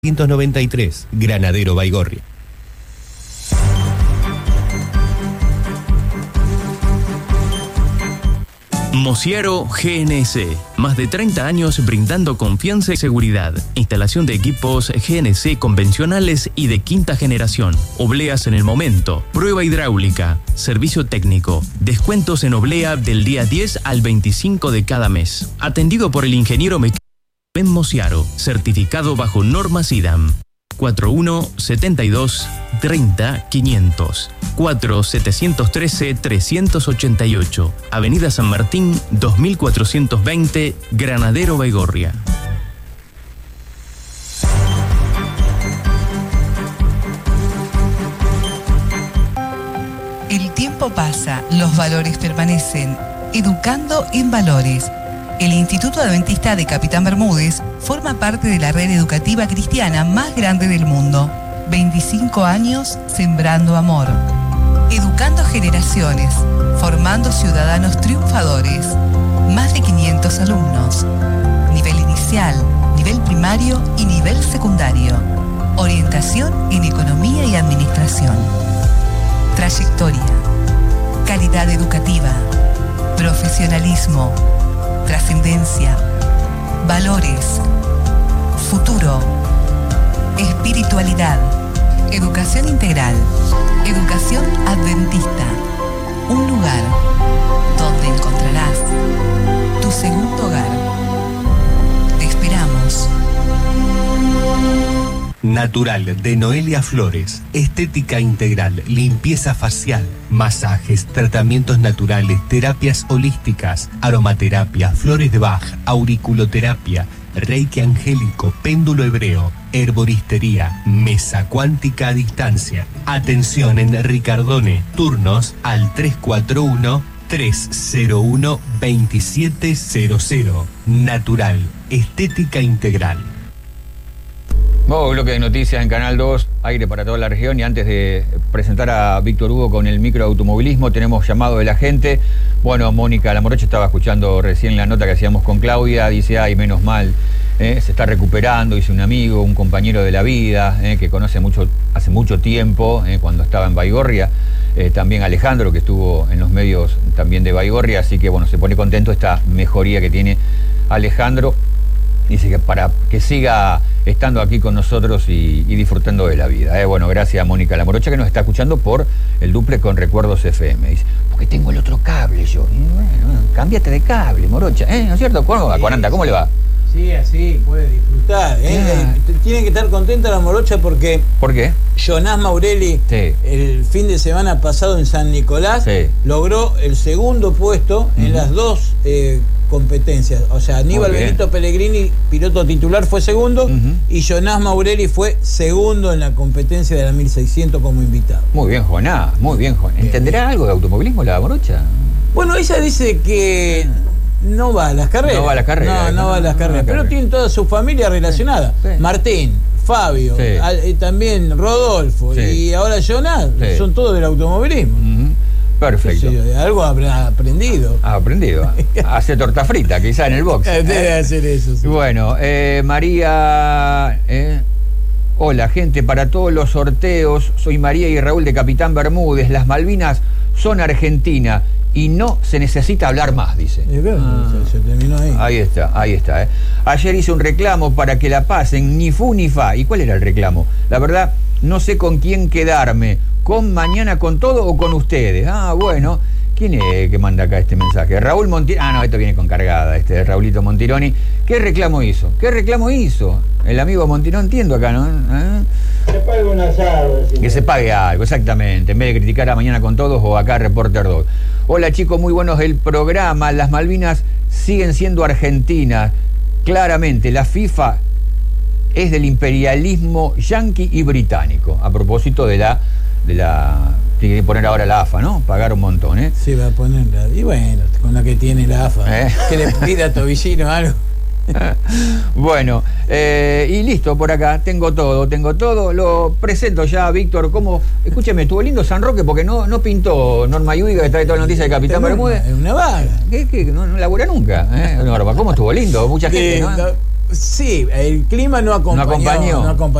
1993, Granadero Baigorria. Mosiaro GNC, más de 30 años brindando confianza y seguridad. Instalación de equipos GNC convencionales y de quinta generación. Obleas en el momento. Prueba hidráulica. Servicio técnico. Descuentos en oblea del día 10 al 25 de cada mes. Atendido por el ingeniero mecánico Ben Mosiaro. Certificado bajo normas IDAM. 4172-30-500. 4713-388. Avenida San Martín, 2420, Granadero Baigorria. El tiempo pasa, los valores permanecen. Educando en Valores. El Instituto Adventista de Capitán Bermúdez forma parte de la red educativa cristiana más grande del mundo. 25 años sembrando amor. Educando generaciones, formando ciudadanos triunfadores. Más de 500 alumnos. Nivel inicial, nivel primario y nivel secundario. Orientación en economía y administración. Trayectoria. Calidad educativa. Profesionalismo. Trascendencia, valores, futuro, espiritualidad, educación integral, educación adventista, un lugar donde encontrarás tu segundo hogar. Te esperamos. Natural de Noelia Flores, estética integral, limpieza facial, masajes, tratamientos naturales, terapias holísticas, aromaterapia, flores de Bach, auriculoterapia, reiki angélico, péndulo hebreo, herboristería, mesa cuántica a distancia. Atención en Ricardone, turnos al 341-301-2700. Natural, estética integral. Nuevo bloque de noticias en Canal 2, aire para toda la región. Y antes de presentar a Víctor Hugo con el microautomovilismo, tenemos llamado de la gente. Bueno, Mónica La Morocha estaba escuchando recién la nota que hacíamos con Claudia. Dice, ay, menos mal, se está recuperando. Dice un amigo, un compañero de la vida, que conoce hace mucho tiempo, cuando estaba en Baigorria. También Alejandro, que estuvo en los medios también de Baigorria. Así que, bueno, se pone contento esta mejoría que tiene Alejandro. Dice que para que siga estando aquí con nosotros y disfrutando de la vida. Bueno, gracias a Mónica La Morocha, que nos está escuchando por el duple con Recuerdos FM. Dice, porque tengo el otro cable yo. Bueno, cámbiate de cable, Morocha. ¿No es cierto? ¿A 40? ¿Cómo le va? Sí, así puede disfrutar. Tiene que estar contenta la Morocha porque... ¿Por qué? Jonás Maurelli, sí, el fin de semana pasado en San Nicolás, sí, logró el segundo puesto en las dos competencias. O sea, Aníbal Benito Pellegrini, piloto titular, fue segundo, y Jonás Maurelli fue segundo en la competencia de la 1600 como invitado. Muy bien, Jonás, muy bien, Jonás. ¿Entenderá algo de automovilismo la Morocha? Bueno, ella dice que no va a las carreras. No va a las carreras. No va a las carreras, pero tiene toda su familia relacionada. Sí. Martín, Fabio, sí, también Rodolfo, sí, y ahora Jonás, sí, son todos del automovilismo. Perfecto. Sí, algo ha aprendido. Ha aprendido. Hace torta frita, quizá en el box. Debe hacer eso. Sí. Bueno, María... Hola, gente, para todos los sorteos, soy María y Raúl de Capitán Bermúdez. Las Malvinas son Argentina y no se necesita hablar más, dice. Se terminó ahí. Ahí está. Ayer hice un reclamo para que la pasen, ni fu ni fa. ¿Y cuál era el reclamo? La verdad, no sé con quién quedarme. ¿Con Mañana con Todo o con ustedes? Bueno. ¿Quién es que manda acá este mensaje? Raúl Montironi. No, esto viene con cargada, Raulito Montironi. ¿Qué reclamo hizo? El amigo Montironi, no entiendo acá, ¿no? Se pague un asado. Que se pague algo, exactamente. En vez de criticar a Mañana con Todos o acá Reporter 2. Hola, chicos, muy buenos el programa. Las Malvinas siguen siendo argentinas. Claramente, la FIFA es del imperialismo yanqui y británico. A propósito de la tiene que poner ahora la AFA, ¿no? Pagar un montón, Sí, va a ponerla. Y bueno, con la que tiene la AFA. Que le pida a Tobillino algo. Bueno, y listo por acá. Tengo todo. Lo presento ya, Víctor. ¿Cómo? Escúcheme, estuvo lindo San Roque porque no pintó Norma Yudica, que trae toda la noticia de Capitán Bermúdez. Es una vaga. ¿Qué? No labura nunca, Norma. ¿Cómo estuvo lindo? Mucha gente, ¿no? Sí, el clima no acompañó.